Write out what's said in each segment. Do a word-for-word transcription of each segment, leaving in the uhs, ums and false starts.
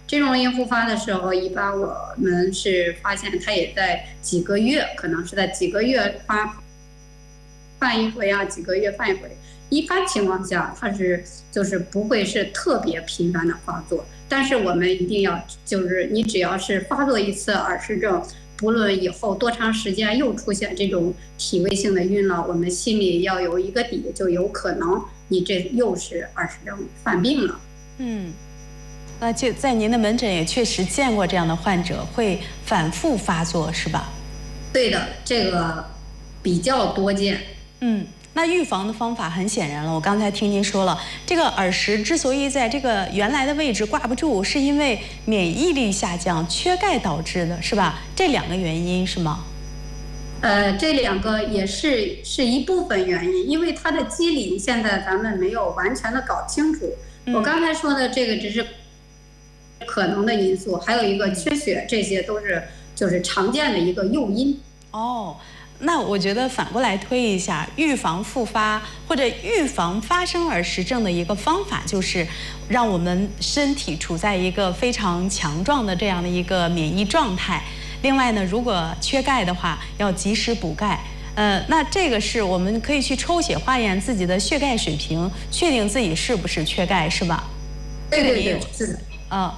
这种应复发的时候，一般我们是发现它也在几个月，可能是在几个月发犯一回啊，几个月犯一回。一般情况下，它是就是不会是特别频繁的发作，但是我们一定要就是你只要是发作一次耳石症，不论以后多长时间又出现这种体位性的晕了，我们心里要有一个底，就有可能你这又是耳石症犯病了。 嗯。那就在您的门诊也确实见过这样的患者，会反复发作，是吧？ 对的，这个比较多见。 嗯，那预防的方法很显然了，我刚才听您说了，这个耳石之所以在这个原来的位置挂不住，是因为免疫力下降、缺钙导致的，是吧？这两个原因是吗？ 呃，这两个也是是一部分原因，因为它的机理现在咱们没有完全的搞清楚。嗯、我刚才说的这个只是可能的因素，还有一个缺血，这些都是就是常见的一个诱因。 哦，那我觉得反过来推一下，预防复发或者预防发生耳石症的一个方法，就是让我们身体处在一个非常强壮的这样的一个免疫状态。另外呢，如果缺钙的话，要及时补钙。呃，那这个是我们可以去抽血化验自己的血钙水平，确定自己是不是缺钙，是吧？ 对对对，是的。 嗯，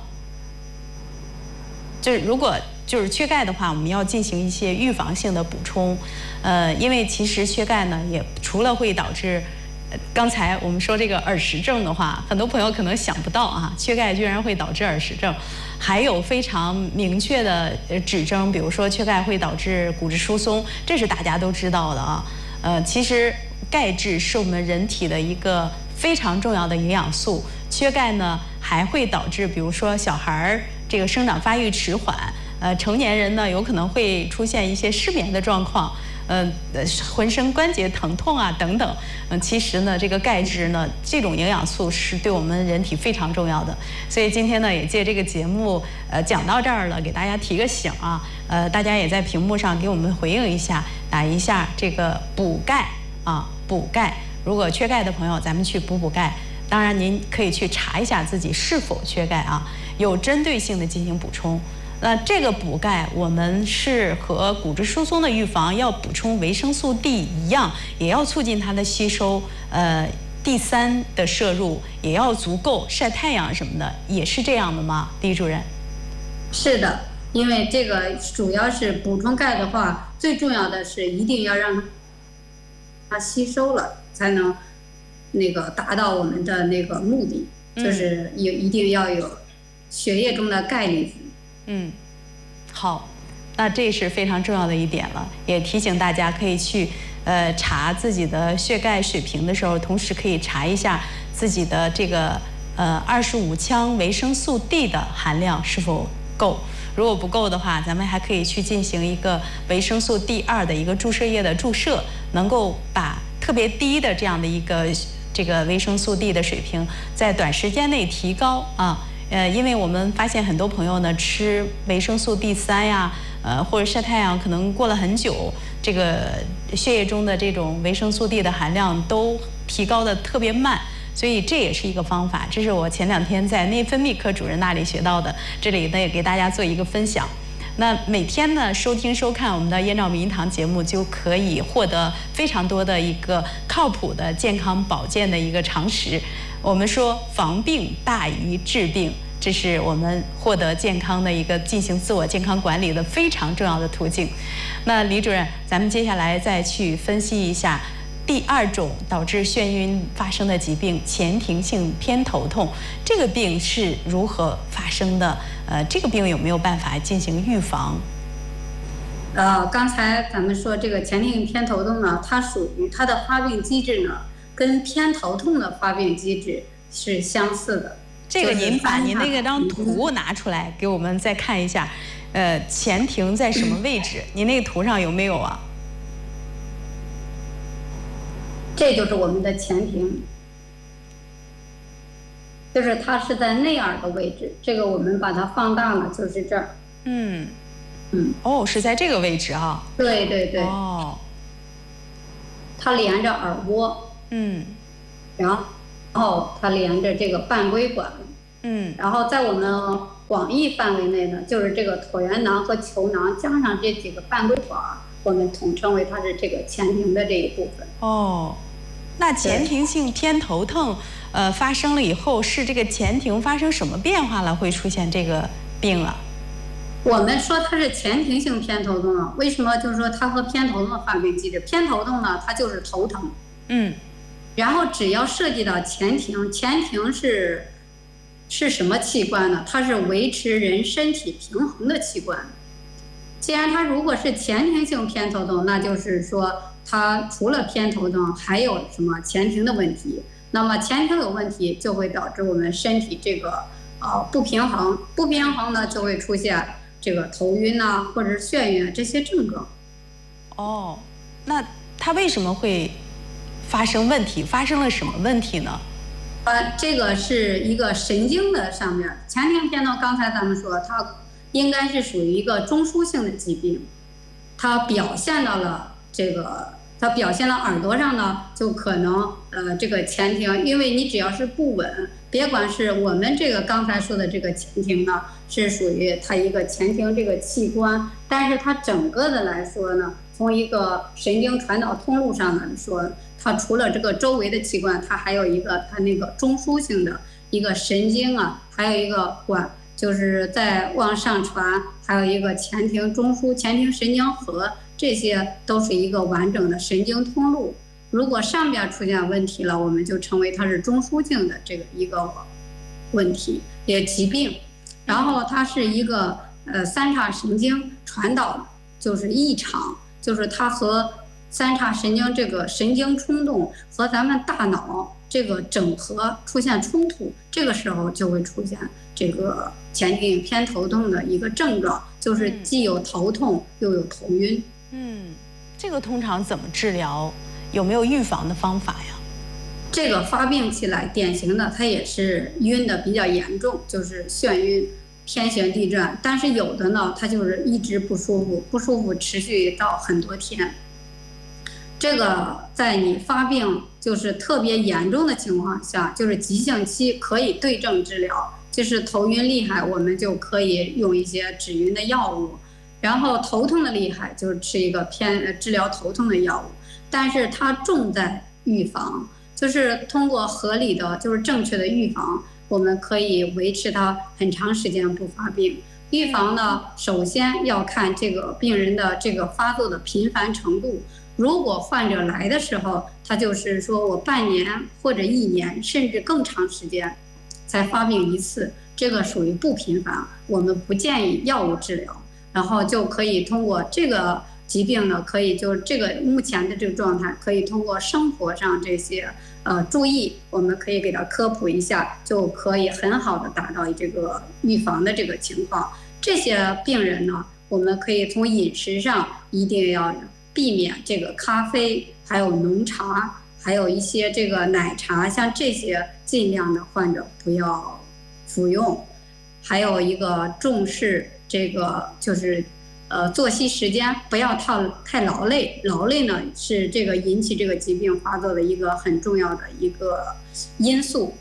就是如果就是缺钙的话，我们要进行一些预防性的补充。呃，因为其实缺钙呢，也除了会导致，呃、刚才我们说这个耳石症的话，很多朋友可能想不到啊，缺钙居然会导致耳石症。还有非常明确的指征，比如说缺钙会导致骨质疏松，这是大家都知道的啊。呃，其实钙质是我们人体的一个非常重要的营养素，缺钙呢还会导致，比如说小孩儿这个生长发育迟缓，呃，成年人呢有可能会出现一些失眠的状况。嗯、呃，浑身关节疼痛啊等等，嗯、呃，其实呢，这个钙质呢，这种营养素是对我们人体非常重要的。所以今天呢，也借这个节目，呃，讲到这儿了，给大家提个醒啊，呃，大家也在屏幕上给我们回应一下，打一下这个补钙啊，补钙。如果缺钙的朋友，咱们去补补钙。当然，您可以去查一下自己是否缺钙啊，有针对性的进行补充。那这个补钙，我们是和骨质疏松的预防要补充维生素 D 一样，也要促进它的吸收。呃 ，D 三的摄入也要足够，晒太阳什么的也是这样的吗，李主任？ 是的，因为这个主要是补充钙的话，最重要的是一定要让它吸收了，才能那个达到我们的那个目的，嗯、就是也一定要有血液中的钙离子。 嗯，好，那这是非常重要的一点了，也提醒大家可以去呃查自己的血钙水平的时候，同时可以查一下自己的这个呃二十五羟维生素 D 的含量是否够。如果不够的话，咱们还可以去进行一个维生素 D 二的一个注射液的注射，能够把特别低的这样的一个这个维生素 D 的水平在短时间内提高啊。呃，因为我们发现很多朋友呢吃维生素 D 三呀，呃或者晒太阳，可能过了很久，这个血液中的这种维生素 D 的含量都提高的特别慢，所以这也是一个方法。这是我前两天在内分泌科主任那里学到的，这里呢也给大家做一个分享。那每天呢收听收看我们的燕赵名医堂节目，就可以获得非常多的一个靠谱的健康保健的一个常识。我们说防病大于治病，这是我们获得健康的一个进行自我健康管理的非常重要的途径。那李主任，咱们接下来再去分析一下第二种导致眩晕发生的疾病——前庭性偏头痛，这个病是如何发生的？呃，这个病有没有办法进行预防？ 呃，刚才咱们说这个前庭性偏头痛呢，它属于它的发病机制呢，跟偏头痛的发病机制是相似的。 这个您把您那个张图拿出来给我们再看一下，呃，前庭在什么位置？您那个图上有没有啊？ 这就是我们的前庭，就是它是在内耳的位置。这个我们把它放大了，就是这儿。 嗯嗯， 哦，是在这个位置啊。 对对对。 哦。 它连着耳蜗。 嗯。 然后它连着这个半规管。 嗯， 然后在我们广义范围内呢，就是这个椭圆囊和球囊加上这几个半规管，我们统称为它是这个前庭的这一部分。 哦，那前庭性偏头痛，呃，发生了以后是这个前庭发生什么变化了，会出现这个病啊？ 我们说它是前庭性偏头痛啊，为什么？就是说它和偏头痛的发病机制，偏头痛呢，它就是头疼， 嗯， 然后只要涉及到前庭，前庭是是什么器官呢？它是维持人身体平衡的器官。既然它如果是前庭性偏头痛，那就是说它除了偏头痛，还有什么前庭的问题？那么前庭有问题，就会导致我们身体这个呃不平衡，不平衡呢就会出现这个头晕呐、啊，或者是眩晕这些症状。 哦，那它为什么会发生问题？发生了什么问题呢？ 呃，这个是一个神经的上面，前庭偏头，刚才咱们说它应该是属于一个中枢性的疾病，它表现到了这个，它表现到耳朵上呢，就可能呃这个前庭，因为你只要是不稳，别管是我们这个刚才说的这个前庭呢，是属于它一个前庭这个器官，但是它整个的来说呢，从一个神经传导通路上来说，它除了这个周围的器官，它还有一个它那个中枢性的一个神经啊，还有一个管。就是在往上传，还有一个前庭中枢、前庭神经核，这些都是一个完整的神经通路。如果上边出现问题了，我们就称为它是中枢性的这个一个问题，也疾病。然后它是一个呃三叉神经传导就是异常，就是它和三叉神经这个神经冲动和咱们大脑这个整合出现冲突，这个时候就会出现这个前庭偏头痛的一个症状，就是既有头痛又有头晕。 嗯，这个通常怎么治疗？有没有预防的方法呀？ 这个发病起来，典型的它也是晕的比较严重，就是眩晕、天旋地转。但是有的呢，它就是一直不舒服，不舒服持续到很多天。这个在你发病就是特别严重的情况下，就是急性期可以对症治疗，就是头晕厉害，我们就可以用一些止晕的药物，然后头痛的厉害，就是吃一个偏治疗头痛的药物。但是它重在预防，就是通过合理的，就是正确的预防，我们可以维持它很长时间不发病。预防呢，首先要看这个病人的这个发作的频繁程度。如果患者来的时候，他就是说我半年或者一年甚至更长时间才发病一次，这个属于不频繁，我们不建议药物治疗，然后就可以通过这个疾病呢，可以就这个目前的这个状态，可以通过生活上这些呃注意，我们可以给他科普一下，就可以很好的达到这个预防的这个情况。这些病人呢，我们可以从饮食上一定要避免这个咖啡，还有浓茶，还有一些这个奶茶，像这些尽量的患者不要服用。还有一个重视这个就是呃作息时间，不要太太劳累，劳累呢是这个引起这个疾病发作的一个很重要的一个因素。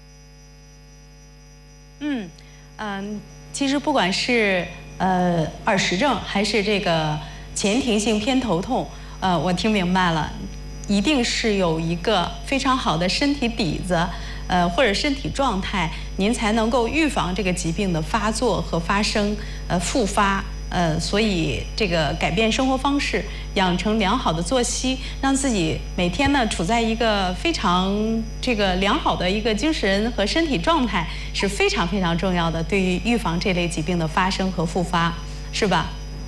嗯嗯，其实不管是呃耳石症还是这个前庭性偏头痛，呃，我听明白了，一定是有一个非常好的身体底子，呃，或者身体状态，您才能够预防这个疾病的发作和发生，呃，复发。呃，所以这个改变生活方式，养成良好的作息，让自己每天呢处在一个非常这个良好的一个精神和身体状态，是非常非常重要的，对于预防这类疾病的发生和复发，是吧？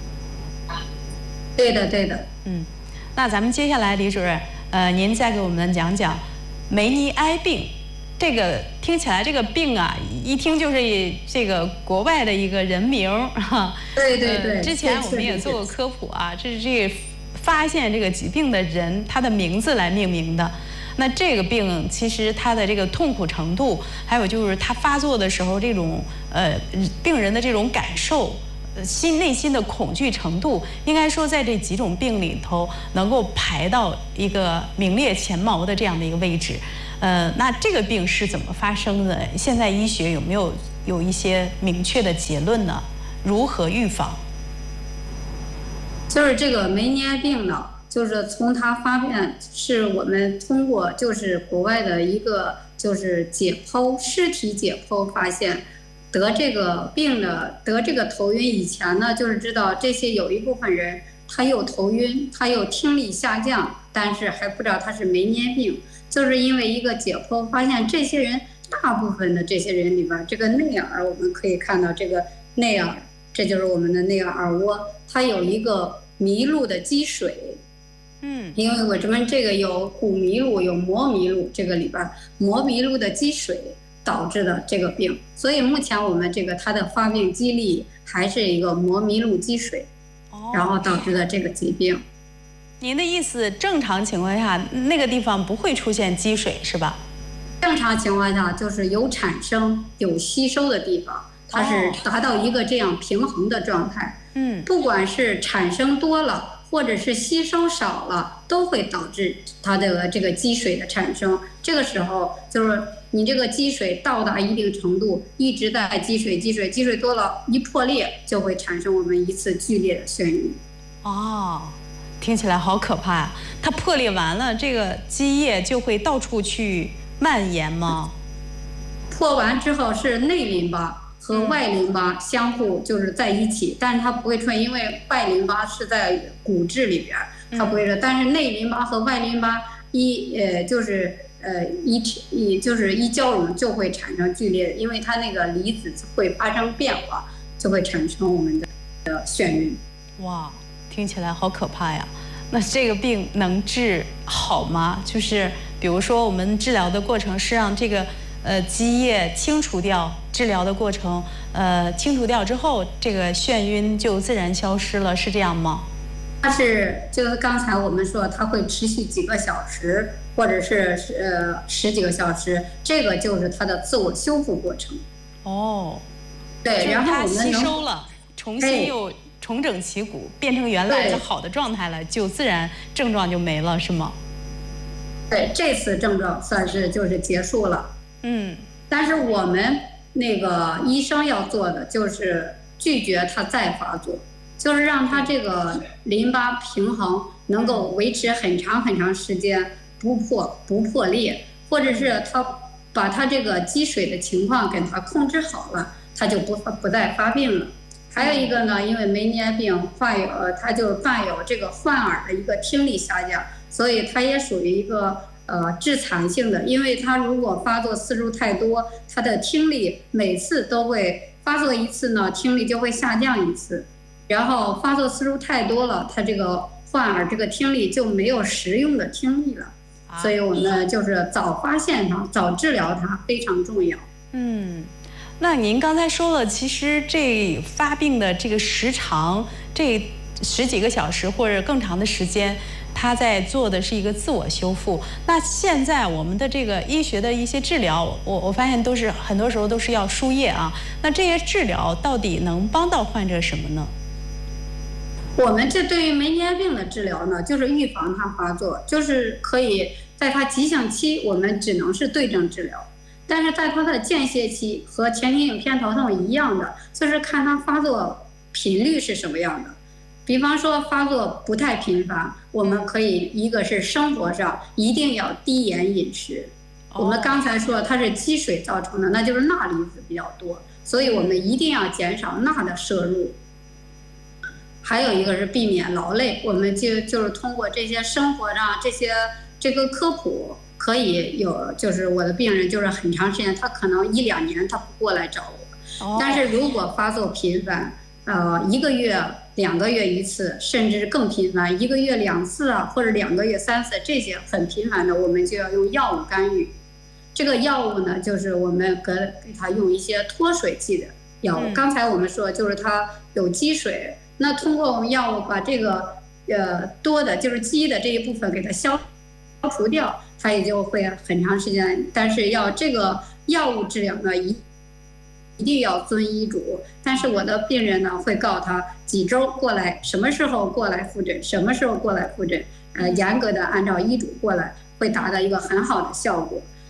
对的，对的。 嗯，那咱们接下来李主任，呃，您再给我们讲讲梅尼埃病。这个听起来这个病啊，一听就是这个国外的一个人名哈。 对对对。 呃、之前我们也做过科普啊，这是这个发现这个疾病的人他的名字来命名的。那这个病其实它的这个痛苦程度，还有就是它发作的时候这种呃病人的这种感受。心内心的恐惧程度，应该说在这几种病里头能够排到一个名列前茅的这样的一个位置。 呃，那这个病是怎么发生的？现在医学有没有有一些明确的结论呢？如何预防？ 就是这个梅尼埃病呢，就是从它发现，是我们通过就是国外的一个就是解剖尸体解剖发现。得这个病的得这个头晕以前呢，就是知道这些有一部分人他又头晕，他又听力下降，但是还不知道他是梅尼埃病，就是因为一个解剖发现，这些人大部分的这些人里边，这个内耳我们可以看到这个内耳，这就是我们的那个耳蜗，它有一个迷路的积水。嗯，因为我们这个有骨迷路，有膜迷路，这个里边膜迷路的积水导致的这个病，所以目前我们这个它的发病机理还是一个膜迷路积水，然后导致的这个疾病。 您的意思，正常情况下那个地方不会出现积水是吧？ 正常情况下就是有产生有吸收的地方，它是达到一个这样平衡的状态。嗯，不管是产生多了或者是吸收少了，都会导致它的这个积水的产生。这个时候就是你这个积水到达一定程度，一直在积水积水积水多了，一破裂就会产生我们一次剧烈的眩晕。 哦，听起来好可怕呀！它破裂完了，这个积液就会到处去蔓延吗？ 破完之后是内淋巴和外淋巴相互就是在一起，但是它不会出现，因为外淋巴是在骨质里边，它不会说，但是内淋巴和外淋巴一呃就是呃一一就是一交融就会产生剧烈，因为它那个离子会发生变化，就会产生我们的眩晕。 哇，听起来好可怕呀！那这个病能治好吗？就是比如说我们治疗的过程是让这个呃积液清除掉，治疗的过程呃清除掉之后，这个眩晕就自然消失了，是这样吗？ 它是就是刚才我们说它会持续几个小时，或者是呃十几个小时，这个就是它的自我修复过程。 哦， 对，然后我们吸收了，重新又重整旗鼓，变成原来的好的状态了，就自然症状就没了，是吗？ 对，这次症状算是就是结束了。嗯，但是我们那个医生要做的就是拒绝它再发作，就是让它这个淋巴平衡能够维持很长很长时间，不破不破裂，或者是它把它这个积水的情况给它控制好了，它就不不再发病了。还有一个呢，因为梅尼埃病患有它就伴有这个患耳的一个听力下降，所以它也属于一个呃致残性的，因为它如果发作次数太多，它的听力每次都会发作一次呢，听力就会下降一次，然后发作次数太多了，它这个患耳这个听力就没有实用的听力了，所以我们就是早发现它，早治疗它非常重要。 嗯。那您刚才说了，其实这发病的这个时长，这十几个小时或者更长的时间，它在做的是一个自我修复。那现在我们的这个医学的一些治疗，我我发现都是很多时候都是要输液啊。那这些治疗到底能帮到患者什么呢？ 我们这对于梅尼埃病的治疗呢，就是预防它发作，就是可以在它急性期，我们只能是对症治疗。但是在它的间歇期和前庭影偏头痛一样的，就是看它发作频率是什么样的。比方说发作不太频繁，我们可以一个是生活上一定要低盐饮食。我们刚才说它是积水造成的，那就是钠离子比较多，所以我们一定要减少钠的摄入。还有一个是避免劳累，我们就就是通过这些生活上这些这个科普。可以有，就是我的病人就是很长时间，他可能一两年他不过来找我，但是如果发作频繁，呃，一个月、两个月一次，甚至更频繁，一个月两次啊，或者两个月三次，这些很频繁的，我们就要用药物干预。这个药物呢，就是我们给给他用一些脱水剂的药物。嗯、刚才我们说，就是它有积水，那通过我们药物把这个呃多的，就是积的这一部分给它消消除掉。它也就会很长时间，但是要这个药物治疗呢，一一定要遵医嘱。但是我的病人呢，会告诉他几周过来，什么时候过来复诊，什么时候过来复诊，呃，严格的按照医嘱过来，会达到一个很好的效果。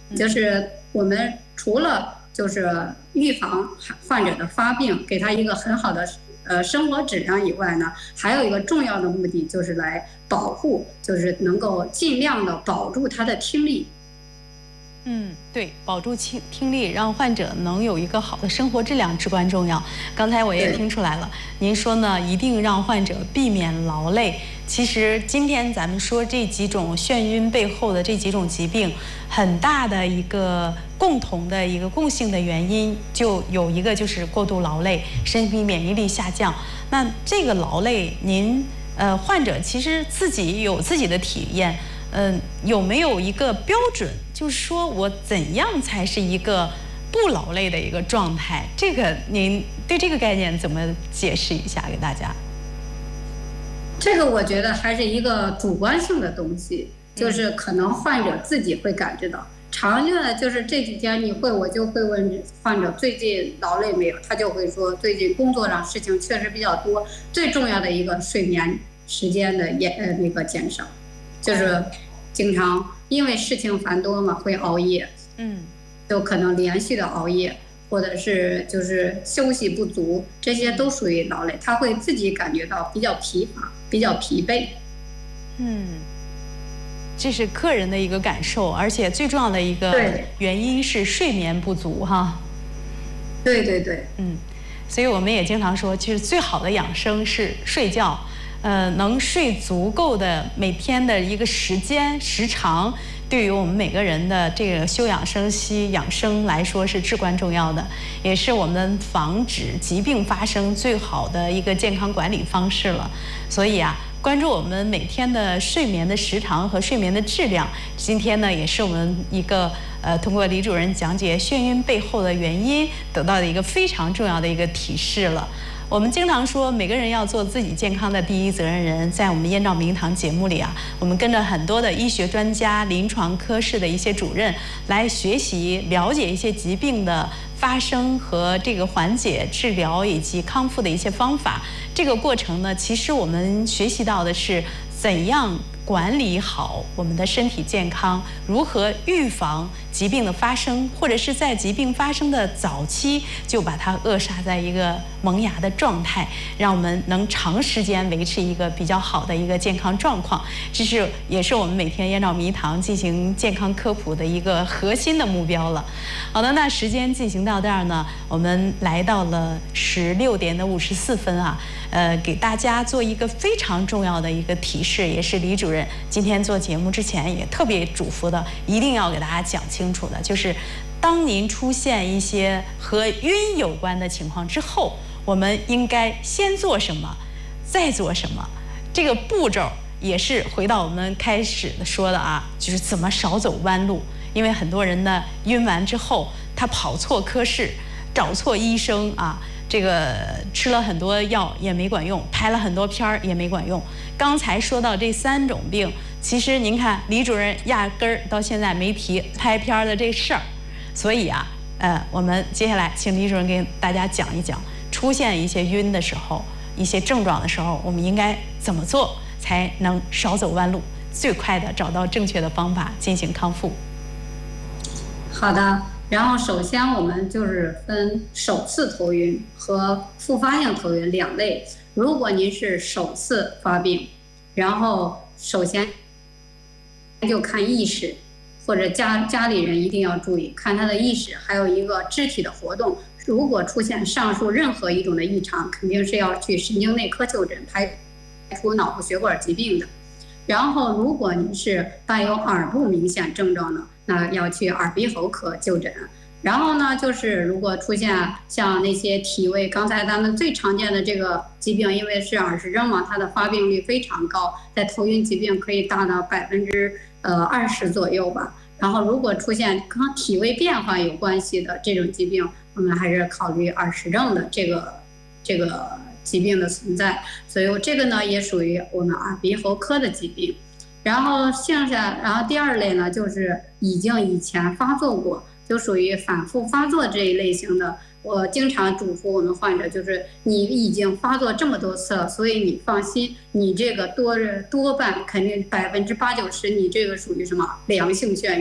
就是我们除了就是预防患者的发病，给他一个很好的呃生活质量以外呢，还有一个重要的目的就是来保护，就是能够尽量的保住他的听力。 嗯，对，保住听听力，让患者能有一个好的生活质量至关重要。刚才我也听出来了，您说呢，一定让患者避免劳累。其实今天咱们说这几种眩晕背后的这几种疾病，很大的一个共同的一个共性的原因，就有一个就是过度劳累，身体免疫力下降。那这个劳累，您呃患者其实自己有自己的体验。嗯、呃，有没有一个标准？就是说我怎样才是一个不劳累的一个状态？这个您对这个概念怎么解释一下给大家？ 这个我觉得还是一个主观性的东西，就是可能患者自己会感知到。常见的就是这几天你会，我就会问患者最近劳累没有，他就会说最近工作上事情确实比较多，最重要的一个睡眠时间的也呃那个减少。就是经常因为事情繁多嘛，会熬夜，嗯，就可能连续的熬夜，或者是就是休息不足，这些都属于劳累，他会自己感觉到比较疲乏，比较疲惫。 嗯，这是客人的一个感受，而且最重要的一个原因是睡眠不足哈。 对对对， 嗯，所以我们也经常说，其实最好的养生是睡觉。呃，能睡足够的每天的一个时间时长，对于我们每个人的这个休养生息、养生来说是至关重要的，也是我们防止疾病发生最好的一个健康管理方式了。所以啊，关注我们每天的睡眠的时长和睡眠的质量，今天呢，也是我们一个呃通过李主任讲解眩晕背后的原因得到的一个非常重要的一个提示了。我们经常说，每个人要做自己健康的第一责任人。在我们燕赵名堂节目里啊，我们跟着很多的医学专家、临床科室的一些主任来学习、了解一些疾病的发生和这个缓解、治疗以及康复的一些方法。这个过程呢，其实我们学习到的是怎样管理好我们的身体健康，如何预防疾病的发生，或者是在疾病发生的早期就把它扼杀在一个萌芽的状态，让我们能长时间维持一个比较好的一个健康状况。这是也是我们每天燕赵迷堂进行健康科普的一个核心的目标了。好的，那时间进行到这儿呢，我们来到了十六点的五十四分啊，呃，给大家做一个非常重要的一个提示，也是李主任今天做节目之前也特别嘱咐的，一定要给大家讲清楚的，就是当您出现一些和晕有关的情况之后，我们应该先做什么，再做什么。这个步骤也是回到我们开始说的啊，就是怎么少走弯路。因为很多人呢晕完之后，他跑错科室，找错医生啊。这个吃了很多药也没管用，拍了很多片儿也没管用。刚才说到这三种病，其实您看李主任压根儿到现在没提拍片儿的这事儿，所以啊，呃，我们接下来请李主任给大家讲一讲，出现一些晕的时候、一些症状的时候，我们应该怎么做才能少走弯路，最快的找到正确的方法进行康复。 好的。然后首先我们就是分首次头晕和复发性头晕两类。如果您是首次发病，然后首先就看意识，或者家家里人一定要注意看他的意识，还有一个肢体的活动。如果出现上述任何一种的异常，肯定是要去神经内科就诊，排除脑部血管疾病的。然后如果您是伴有耳部明显症状呢，那要去耳鼻喉科就诊。然后呢，就是如果出现像那些体位，刚才咱们最常见的这个疾病，因为是耳石症嘛，它的发病率非常高，在头晕疾病可以达到百分之呃二十左右吧。然后如果出现跟体位变化有关系的这种疾病，我们还是考虑耳石症的这个这个疾病的存在。所以这个呢也属于我们耳鼻喉科的疾病。然后剩下，然后第二类呢，就是已经以前发作过，就属于反复发作这一类型的。我经常嘱咐我们患者，就是你已经发作这么多次了，所以你放心，你这个多多半肯定百分之八九十，你这个属于什么良性眩晕。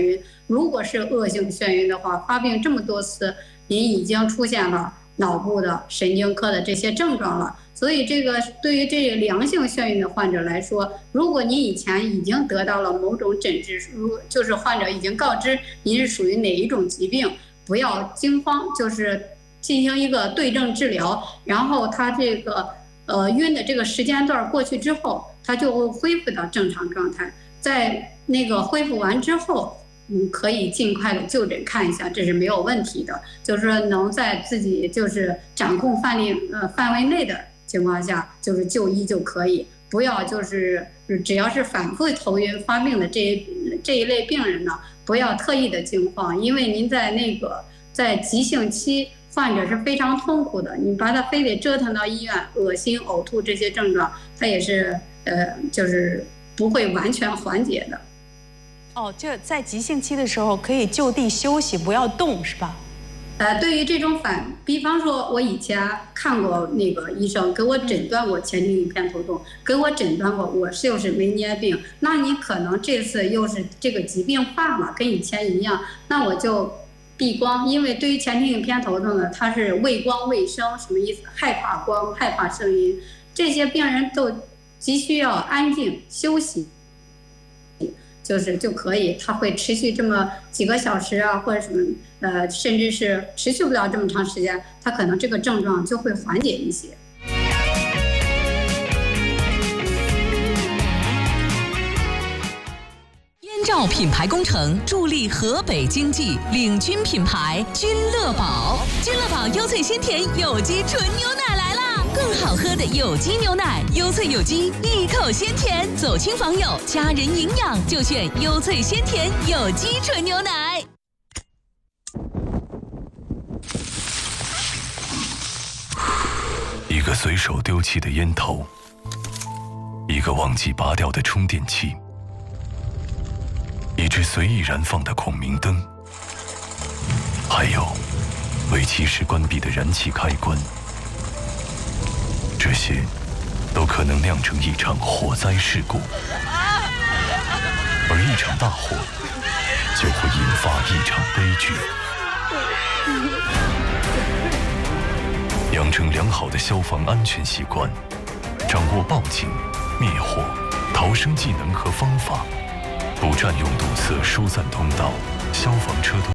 如果是恶性眩晕的话，发病这么多次，您已经出现了脑部的神经科的这些症状了。所以这个对于这个良性眩晕的患者来说，如果您以前已经得到了某种诊治，如就是患者已经告知您是属于哪一种疾病，不要惊慌，就是进行一个对症治疗，然后他这个呃晕的这个时间段过去之后，他就会恢复到正常状态。在那个恢复完之后，嗯，可以尽快的就诊看一下，这是没有问题的。就是说能在自己就是掌控范围呃范围内的情况下，就是就医就可以，不要就是只要是反复头晕发病的这一这一类病人呢，不要特意的惊慌，因为您在那个在急性期，患者是非常痛苦的，你把他非得折腾到医院，恶心、呕吐这些症状，他也是呃就是不会完全缓解的。 哦，就在急性期的时候可以就地休息，不要动，是吧？ 呃，对于这种反，比方说，我以前看过那个医生给我诊断过前庭影片头痛，给我诊断过我是又是梅尼埃病，那你可能这次又是这个疾病犯了，跟以前一样，那我就避光，因为对于前庭影片头痛呢，它是畏光畏声，什么意思？害怕光，害怕声音，这些病人都急需要安静休息。就是就可以，它会持续这么几个小时啊，或者什么，呃，甚至是持续不了这么长时间，它可能这个症状就会缓解一些。 燕赵品牌工程助力河北经济，领军品牌君乐宝。君乐宝优萃鲜甜有机纯牛奶来啦！更好喝的有机牛奶，优萃有机，一口鲜甜，走亲访友，家人营养就选优萃鲜甜有机纯牛奶。 一个随手丢弃的烟头，一个忘记拔掉的充电器，一只随意燃放的孔明灯，还有为及时关闭的燃气开关。这些都可能酿成一场火灾事故，而一场大火就会引发一场悲剧。养成良好的消防安全习惯，掌握报警、灭火、逃生技能和方法，不占用堵塞疏散通道，消防车都